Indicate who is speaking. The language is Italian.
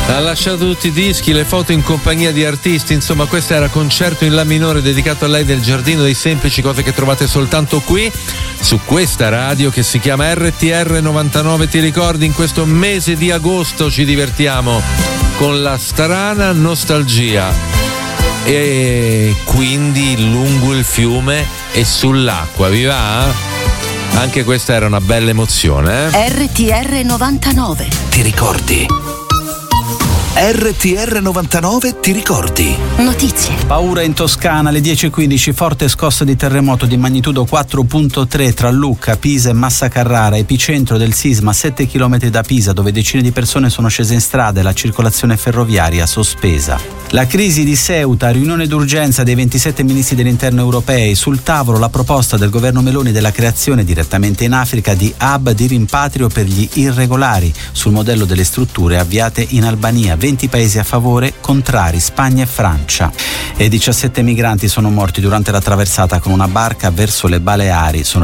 Speaker 1: Ha lasciato tutti i dischi, le foto in compagnia di artisti, insomma questo era Concerto in La minore dedicato a lei del Giardino dei Semplici, cose che trovate soltanto qui, su questa radio che si chiama RTR 99. Ti ricordi, in questo mese di agosto ci divertiamo con la strana nostalgia e quindi lungo il fiume e sull'acqua, vi va? Anche questa era una bella emozione,
Speaker 2: RTR 99.
Speaker 3: Ti ricordi? RTR 99 ti ricordi?
Speaker 2: Notizie.
Speaker 4: Paura in Toscana alle 10:15, forte scossa di terremoto di magnitudo 4.3 tra Lucca, Pisa e Massa Carrara, epicentro del sisma a 7 km da Pisa, dove decine di persone sono scese in strada e la circolazione ferroviaria sospesa. La crisi di Ceuta, riunione d'urgenza dei 27 ministri dell'interno europei, sul tavolo la proposta del governo Meloni della creazione direttamente in Africa di hub di rimpatrio per gli irregolari, sul modello delle strutture avviate in Albania. 20 paesi a favore, contrari Spagna e Francia. E 17 migranti sono morti durante la traversata con una barca verso le Baleari. Sono